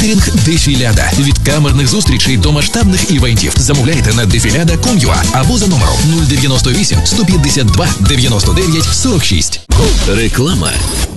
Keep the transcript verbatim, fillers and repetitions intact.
Кетерінг Дефіляда. Від камерних зустрічей до масштабних івентів. Замовляйте на дефіляда крапка ком крапка ю а або за номером нуль дев'яносто вісім сто п'ятдесят два дев'яносто дев'ять сорок шість. Реклама.